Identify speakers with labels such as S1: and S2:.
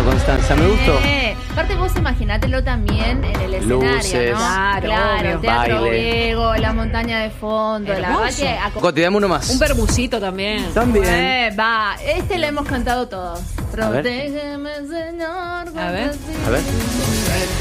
S1: bueno, Constanza, me gustó.
S2: Aparte vos imaginátelo también en el escenario,
S1: Luces.
S2: ¿no?
S3: Claro,
S2: el teatro
S1: baile.
S2: griego, la montaña de fondo, la verdad que...
S1: Coti, dame uno más.
S3: Un bermucito también.
S1: También.
S2: va, este lo hemos cantado todos.
S1: A ver.
S2: Protégeme, Señor.
S3: A ver.
S1: A ver.